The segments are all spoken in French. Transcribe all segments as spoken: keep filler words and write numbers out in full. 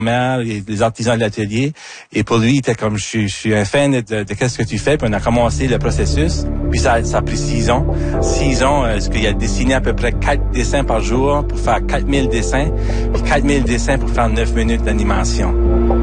mère, les, les artisans de l'atelier. Et pour lui, il était comme, je suis, je suis un fan de, de, de qu'est-ce que tu fais. Puis on a commencé le processus. Puis ça, ça a pris six ans. Six ans, euh, parce qu'il a dessiné à peu près quatre dessins par jour pour faire quatre mille dessins. Puis quatre mille dessins pour faire neuf minutes d'animation.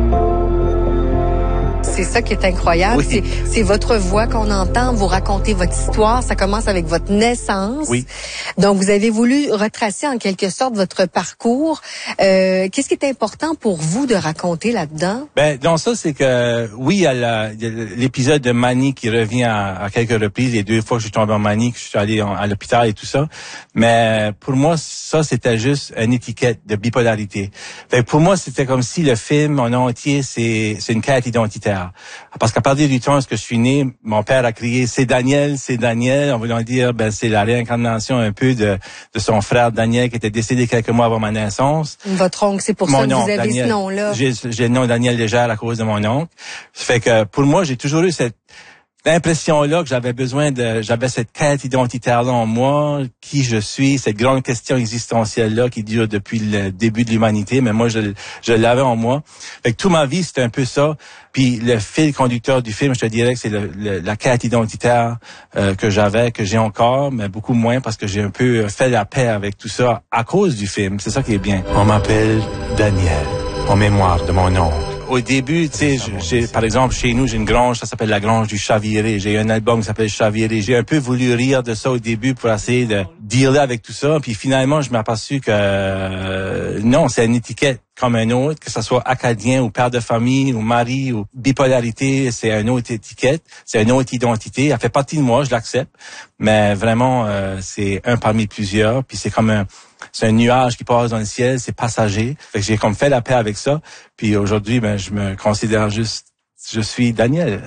C'est ça qui est incroyable. Oui. C'est, c'est votre voix qu'on entend. Vous racontez votre histoire. Ça commence avec votre naissance. Oui. Donc, vous avez voulu retracer en quelque sorte votre parcours. Euh, qu'est-ce qui est important pour vous de raconter là-dedans? Ben, dans ça, c'est que, oui, il y a, la, il y a l'épisode de manie qui revient à, à quelques reprises. Les deux fois que je suis tombé en manie, que je suis allé en, à l'hôpital et tout ça. Mais pour moi, ça, c'était juste une étiquette de bipolarité. Fait que pour moi, c'était comme si le film en entier, c'est, c'est une quête identitaire. Parce qu'à partir du temps où je suis né, mon père a crié « c'est Daniel, c'est Daniel », en voulant dire ben c'est la réincarnation un peu de, de son frère Daniel qui était décédé quelques mois avant ma naissance. Votre oncle, c'est pour mon ça que oncle, vous avez Daniel, ce nom-là. J'ai, j'ai le nom Daniel Légère à cause de mon oncle. Ça fait que pour moi, j'ai toujours eu cette l'impression-là que j'avais besoin de, j'avais cette quête identitaire-là en moi, qui je suis, cette grande question existentielle-là qui dure depuis le début de l'humanité, mais moi, je, je l'avais en moi. Fait que toute ma vie, c'était un peu ça. Puis le fil conducteur du film, je te dirais que c'est le, le, la quête identitaire euh, que j'avais, que j'ai encore, mais beaucoup moins parce que j'ai un peu fait la paix avec tout ça à cause du film. C'est ça qui est bien. On m'appelle Daniel, en mémoire de mon oncle. Au début, tu sais, j'ai, par exemple, chez nous, j'ai une grange, ça s'appelle la grange du Chaviré. J'ai un album qui s'appelle Chaviré. J'ai un peu voulu rire de ça au début pour essayer de dealer avec tout ça. Puis finalement, je m'ai aperçu que euh, non, c'est une étiquette comme un autre, que ce soit acadien ou père de famille ou mari ou bipolarité, c'est une autre étiquette, c'est une autre identité. Elle fait partie de moi, je l'accepte, mais vraiment, euh, c'est un parmi plusieurs. Puis c'est comme un c'est un nuage qui passe dans le ciel, c'est passager. Fait que j'ai comme fait la paix avec ça. Puis aujourd'hui, ben, je me considère juste, je suis Daniel.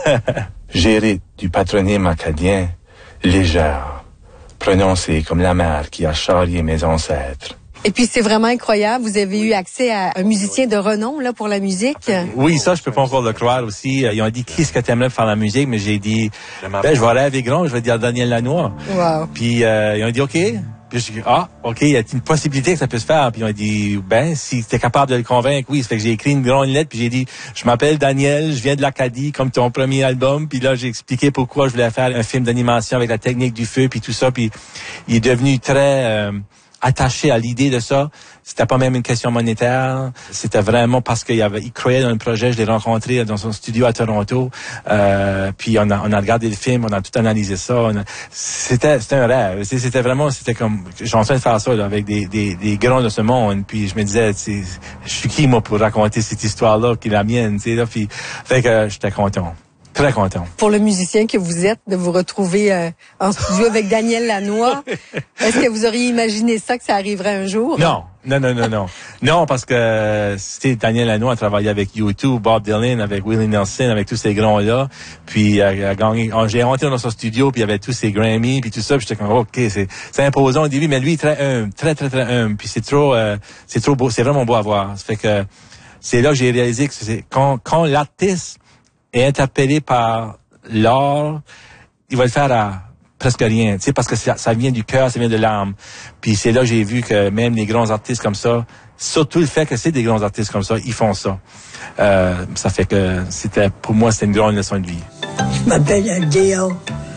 J'hérite du patronyme acadien, légère, prononcé comme la mer qui a charrié mes ancêtres. Et puis, c'est vraiment incroyable. Vous avez eu accès à un musicien de renom, là, pour la musique. Oui, ça, je peux pas encore le croire aussi. Ils ont dit, qui est-ce que t'aimerais faire la musique? Mais j'ai dit, ben, je vais rêver grand, je vais dire Daniel Lanois. Wow. Puis, euh, ils ont dit, OK. Puis je dis, ah, OK, il y a une possibilité que ça puisse faire. Puis ils ont dit, ben, si t'es capable de le convaincre, oui. Ça fait que j'ai écrit une grande lettre, puis j'ai dit, je m'appelle Daniel, je viens de l'Acadie, comme ton premier album. Puis là, j'ai expliqué pourquoi je voulais faire un film d'animation avec la technique du feu, puis tout ça. Puis il est devenu très euh, attaché à l'idée de ça. C'était pas même une question monétaire. C'était vraiment parce qu'il y avait, il croyait dans le projet. Je l'ai rencontré dans son studio à Toronto. Euh, puis on a, on a regardé le film, on a tout analysé ça. On a, c'était, c'était un rêve. C'était vraiment, c'était comme, j'ai en train de faire ça là, avec des, des, des grands de ce monde. Puis je me disais, tu sais, je suis qui moi pour raconter cette histoire-là qui est la mienne, tu sais là. Puis, fait que j'étais content. Très content. Pour le musicien que vous êtes, de vous retrouver euh, en studio avec Daniel Lanois, est-ce que vous auriez imaginé ça, que ça arriverait un jour? Non, non, non, non, non. Non, parce que c'était Daniel Lanois a travaillé avec U deux, Bob Dylan, avec Willie Nelson, avec tous ces grands-là. Puis euh, a gagné. J'ai rentré dans son studio, puis il y avait tous ces Grammy, puis tout ça. Puis j'étais comme, ok, c'est, c'est imposant au début, mais lui, très humble, très, très, très humble. Puis c'est trop, euh, c'est trop beau, c'est vraiment beau à voir. Ça fait que c'est là que j'ai réalisé que c'est quand, quand l'artiste est interpellé par l'art, il va le faire à presque rien, tu sais, parce que ça, ça vient du cœur, ça vient de l'âme. Puis c'est là que j'ai vu que même les grands artistes comme ça, surtout le fait que c'est des grands artistes comme ça, ils font ça. Euh, ça fait que c'était, pour moi, c'était une grande leçon de vie. Je m'appelle Léo,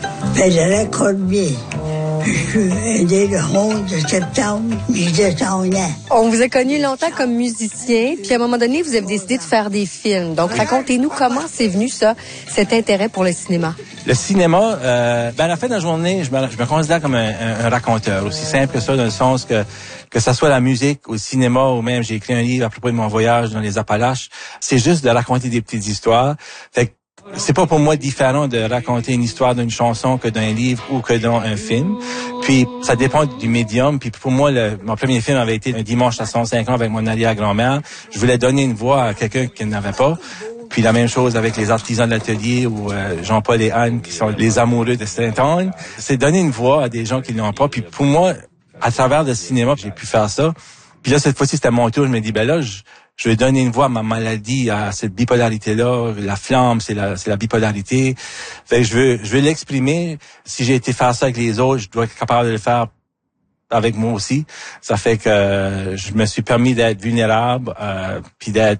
et je raconte bien. Je suis né le onze septembre mille neuf cent un. On vous a connu longtemps comme musicien, puis à un moment donné, vous avez décidé de faire des films. Donc, racontez-nous comment c'est venu ça, cet intérêt pour le cinéma. Le cinéma, euh, ben à la fin de la journée, je me, je me considère comme un, un, un raconteur, aussi simple que ça, dans le sens que que ça soit la musique, au cinéma, ou même j'ai écrit un livre à propos de mon voyage dans les Appalaches, c'est juste de raconter des petites histoires. Fait que c'est pas pour moi différent de raconter une histoire d'une chanson que d'un livre ou que dans un film. Puis, ça dépend du médium. Puis, pour moi, le, mon premier film avait été un dimanche à cent cinq ans avec mon arrière-grand-mère. Je voulais donner une voix à quelqu'un qui n'avait pas. Puis, la même chose avec les artisans de l'atelier ou euh, Jean-Paul et Anne qui sont les amoureux de Sainte-Anne. C'est donner une voix à des gens qui l'ont pas. Puis, pour moi, à travers le cinéma, j'ai pu faire ça. Puis là, cette fois-ci, c'était mon tour. Je me dis, ben là, je, je vais donner une voix à ma maladie, à cette bipolarité-là. La flamme, c'est la, c'est la bipolarité. Fait que je veux, je veux l'exprimer. Si j'ai été faire ça avec les autres, je dois être capable de le faire avec moi aussi. Ça fait que je me suis permis d'être vulnérable, euh, puis d'être